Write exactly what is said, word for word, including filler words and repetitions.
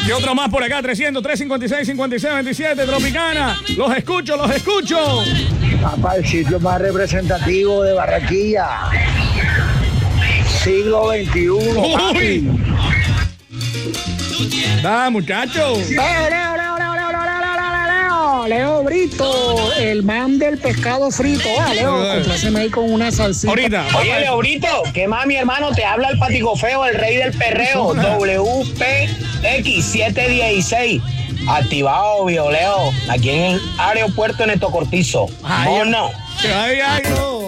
Y otro más por acá, trescientos, trescientos cincuenta y seis, cincuenta y seis, veintisiete, Tropicana. Los escucho, los escucho. Papá, el sitio más representativo de Barranquilla. Siglo veintiuno. Uy. Da, muchacho. Leo, Leo, Leo, Leo, Leo, Leo, Leo, Leo, Leo, Leo Brito, el man del pescado frito. Ah, Leo, compláceme ahí con una salsita. Ahorita. Oye, Leo Brito, ¿qué más, mi hermano? Te habla el patico feo, el rey del perreo, W P X siete dieciséis. Activado, Violeo, aquí en el aeropuerto en Esto Cortizo. Ay, ¿O no? Ay, ay, no.